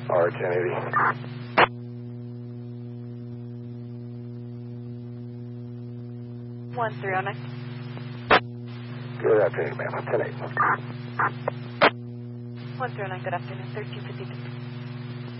R1080. 1309. Good afternoon, ma'am. 10-8. 109, good afternoon. 1352.